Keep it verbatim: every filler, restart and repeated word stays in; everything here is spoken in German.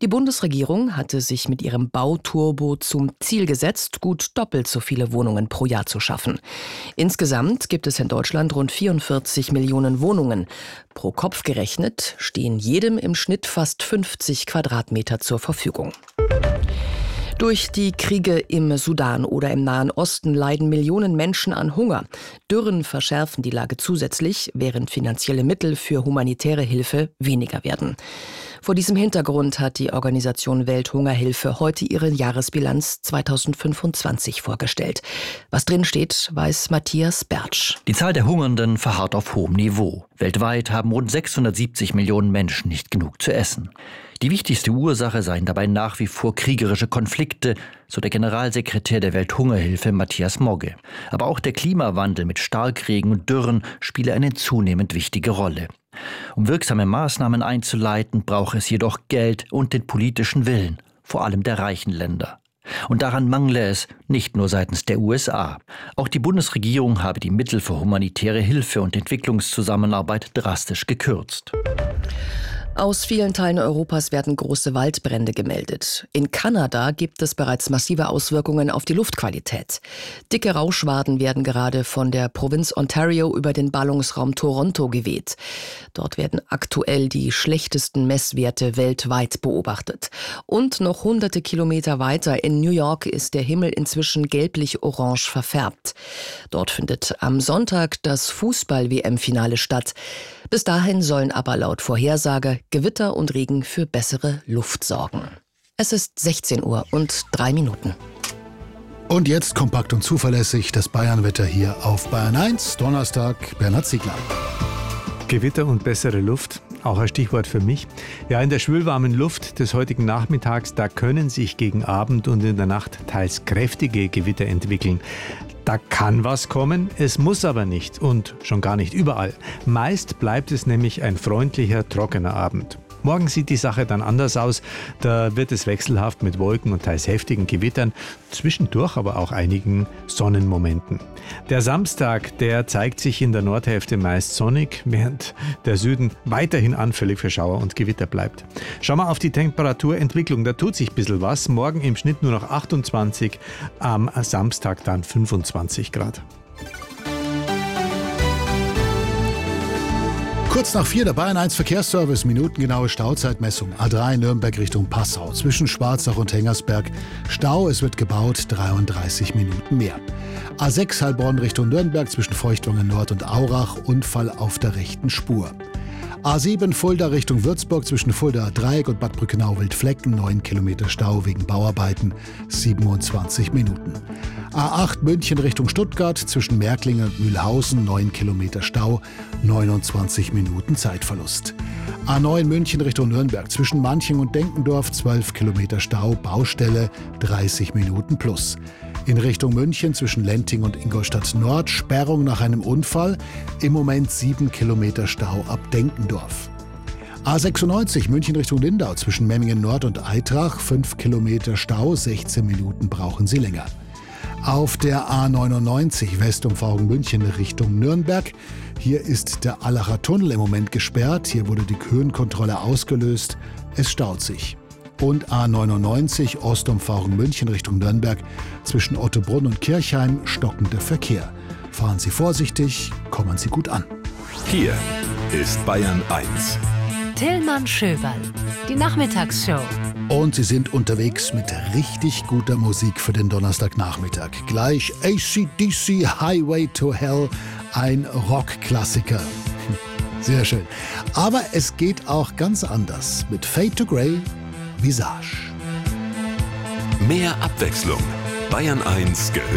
Die Bundesregierung hatte sich mit ihrem Bauturbo zum Ziel gesetzt, gut doppelt so viele Wohnungen pro Jahr zu schaffen. Insgesamt gibt es in Deutschland rund vierundvierzig Millionen Wohnungen. Pro Kopf gerechnet stehen jedem im Schnitt fast fünfzig Quadratmeter zur Verfügung. Durch die Kriege im Sudan oder im Nahen Osten leiden Millionen Menschen an Hunger. Dürren verschärfen die Lage zusätzlich, während finanzielle Mittel für humanitäre Hilfe weniger werden. Vor diesem Hintergrund hat die Organisation Welthungerhilfe heute ihre Jahresbilanz zweitausendfünfundzwanzig vorgestellt. Was drin steht, weiß Matthias Bertsch. Die Zahl der Hungernden verharrt auf hohem Niveau. Weltweit haben rund sechshundertsiebzig Millionen Menschen nicht genug zu essen. Die wichtigste Ursache seien dabei nach wie vor kriegerische Konflikte, so der Generalsekretär der Welthungerhilfe Matthias Mogge. Aber auch der Klimawandel mit Starkregen und Dürren spiele eine zunehmend wichtige Rolle. Um wirksame Maßnahmen einzuleiten, braucht es jedoch Geld und den politischen Willen, vor allem der reichen Länder. Und daran mangle es nicht nur seitens der U S A. Auch die Bundesregierung habe die Mittel für humanitäre Hilfe und Entwicklungszusammenarbeit drastisch gekürzt. Aus vielen Teilen Europas werden große Waldbrände gemeldet. In Kanada gibt es bereits massive Auswirkungen auf die Luftqualität. Dicke Rauschwaden werden gerade von der Provinz Ontario über den Ballungsraum Toronto geweht. Dort werden aktuell die schlechtesten Messwerte weltweit beobachtet. Und noch hunderte Kilometer weiter in New York ist der Himmel inzwischen gelblich-orange verfärbt. Dort findet am Sonntag das Fußball-W M-Finale statt. Bis dahin sollen aber laut Vorhersage Gewitter und Regen für bessere Luft sorgen. Es ist sechzehn Uhr und drei Minuten. Und jetzt kompakt und zuverlässig das Bayernwetter hier auf Bayern eins, Donnerstag, Bernhard Ziegler. Gewitter und bessere Luft, auch ein Stichwort für mich. Ja, in der schwülwarmen Luft des heutigen Nachmittags, da können sich gegen Abend und in der Nacht teils kräftige Gewitter entwickeln. Da kann was kommen, es muss aber nicht und schon gar nicht überall. Meist bleibt es nämlich ein freundlicher, trockener Abend. Morgen sieht die Sache dann anders aus. Da wird es wechselhaft mit Wolken und teils heftigen Gewittern, zwischendurch aber auch einigen Sonnenmomenten. Der Samstag, der zeigt sich in der Nordhälfte meist sonnig, während der Süden weiterhin anfällig für Schauer und Gewitter bleibt. Schauen wir auf die Temperaturentwicklung, da tut sich ein bisschen was. Morgen im Schnitt nur noch achtundzwanzig, am Samstag dann fünfundzwanzig Grad. Kurz nach vier, der Bayern eins Verkehrsservice, minutengenaue Stauzeitmessung. A drei Nürnberg Richtung Passau, zwischen Schwarzach und Hengersberg. Stau, es wird gebaut, dreiunddreißig Minuten mehr. A sechs Heilbronn Richtung Nürnberg, zwischen Feuchtwangen Nord und Aurach, Unfall auf der rechten Spur. A sieben Fulda Richtung Würzburg, zwischen Fuldaer Dreieck und Bad Brückenau-Wildflecken, neun Kilometer Stau wegen Bauarbeiten, siebenundzwanzig Minuten. A acht München Richtung Stuttgart, zwischen Märklingen und Mühlhausen, neun Kilometer Stau, neunundzwanzig Minuten Zeitverlust. A neun München Richtung Nürnberg, zwischen Manching und Denkendorf, zwölf Kilometer Stau, Baustelle, dreißig Minuten plus. In Richtung München zwischen Lenting und Ingolstadt Nord, Sperrung nach einem Unfall, im Moment sieben Kilometer Stau ab Denkendorf. A sechsundneunzig München Richtung Lindau, zwischen Memmingen Nord und Aitrach, fünf Kilometer Stau, sechzehn Minuten brauchen Sie länger. Auf der A neunundneunzig Westumfahrung München Richtung Nürnberg. Hier ist der Allacher Tunnel im Moment gesperrt. Hier wurde die Höhenkontrolle ausgelöst. Es staut sich. Und A neunundneunzig Ostumfahrung München Richtung Nürnberg. Zwischen Ottobrunn und Kirchheim stockender Verkehr. Fahren Sie vorsichtig, kommen Sie gut an. Hier ist Bayern eins. Tillmann Schöberl, die Nachmittagsshow. Und Sie sind unterwegs mit richtig guter Musik für den Donnerstagnachmittag. Gleich A C D C Highway to Hell, ein Rockklassiker. Sehr schön. Aber es geht auch ganz anders mit Fade to Grey, Visage. Mehr Abwechslung. Bayern eins gehört